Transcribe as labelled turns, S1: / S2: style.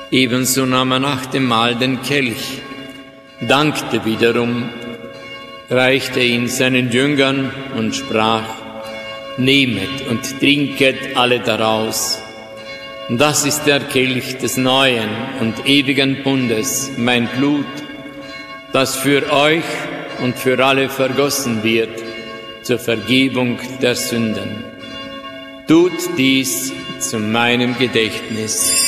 S1: Ebenso nahm er nach dem Mahl den Kelch, dankte wiederum, reichte ihn seinen Jüngern und sprach: Nehmet und trinket alle daraus. Das ist der Kelch des neuen und ewigen Bundes, mein Blut, das für euch und für alle vergossen wird zur Vergebung der Sünden. Tut dies zu meinem Gedächtnis.